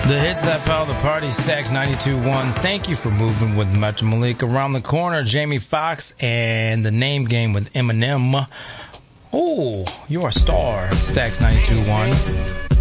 The hits that power the party, Stacks 92.1. Thank you for moving with Metro Malik. Around the corner, Jamie Foxx and the Name Game with Eminem. Oh, you're a star, Stacks 92.1.